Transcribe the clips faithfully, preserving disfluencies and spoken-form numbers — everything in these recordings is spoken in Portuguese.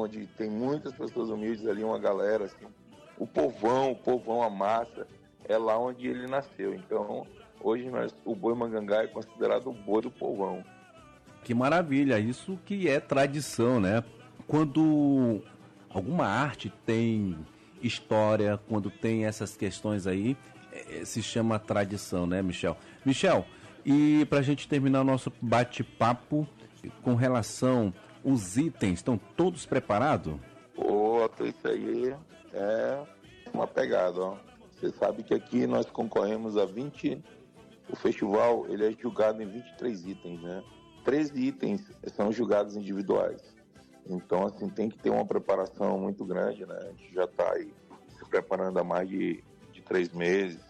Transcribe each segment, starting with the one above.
onde tem muitas pessoas humildes ali, uma galera, assim, o povão, o povão, a massa, é lá onde ele nasceu. Então, hoje nós, o boi Mangangá é considerado o boi do povão. Que maravilha, isso que é tradição, né? Quando alguma arte tem história, quando tem essas questões aí, é, se chama tradição, né, Michel? Michel, e para a gente terminar o nosso bate-papo com relação os itens, estão todos preparados? Pô, isso aí é uma pegada, ó. Você sabe que aqui nós concorremos a vinte, o festival ele é julgado em vinte e três itens, né? treze itens são julgados individuais. Então, assim, tem que ter uma preparação muito grande, né? A gente já está aí se preparando há mais de, de três meses,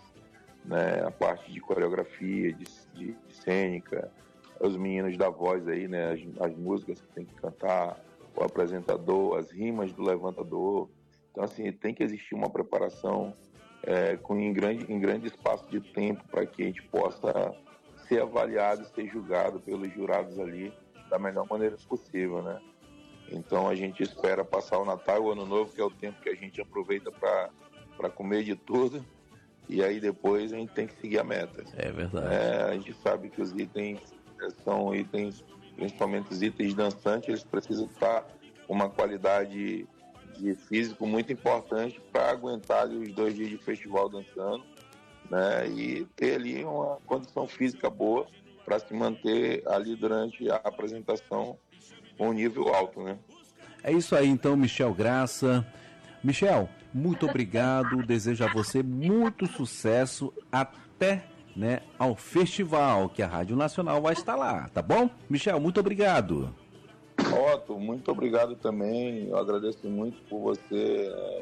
né? A parte de coreografia, de, de, de cênica, os meninos da voz aí, né? As, as músicas que tem que cantar, o apresentador, as rimas do levantador. Então, assim, tem que existir uma preparação é, com, em, grande, em grande espaço de tempo para que a gente possa ser avaliado e ser julgado pelos jurados ali da melhor maneira possível, né? Então a gente espera passar o Natal e o Ano Novo, que é o tempo que a gente aproveita para comer de tudo, e aí depois a gente tem que seguir a meta. É verdade. É, a gente sabe que os itens são itens, principalmente os itens dançantes, eles precisam estar com uma qualidade de físico muito importante para aguentar ali os dois dias de festival dançando, né, e ter ali uma condição física boa para se manter ali durante a apresentação com um nível alto, né? É isso aí então, Michel Graça. Michel, muito obrigado, desejo a você muito sucesso até, né, ao festival, que a Rádio Nacional vai estar lá, tá bom? Michel, muito obrigado. Otto, muito obrigado também, eu agradeço muito por você é,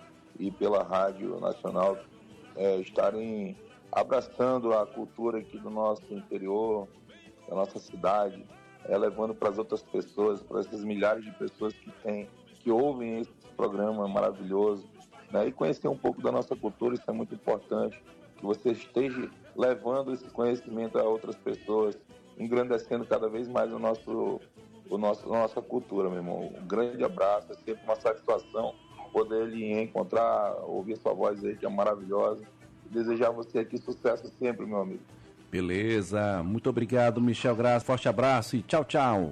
e pela Rádio Nacional É, estarem abraçando a cultura aqui do nosso interior, da nossa cidade, é, levando para as outras pessoas, para essas milhares de pessoas que tem, que ouvem esse programa maravilhoso, né? E conhecer um pouco da nossa cultura, isso é muito importante, que você esteja levando esse conhecimento a outras pessoas, engrandecendo cada vez mais o nosso, o nosso, a nossa cultura, meu irmão. Um grande abraço, é sempre uma satisfação poder lhe encontrar, ouvir sua voz aí, que é maravilhosa. Desejar a você aqui sucesso sempre, meu amigo. Beleza, muito obrigado, Michel Graça. Forte abraço e tchau, tchau.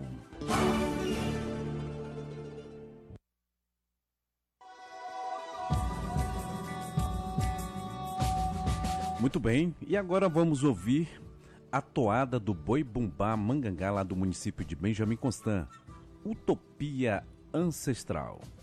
Muito bem, e agora vamos ouvir a toada do Boi Bumbá Mangangá, lá do município de Benjamin Constant. Utopia Ancestral.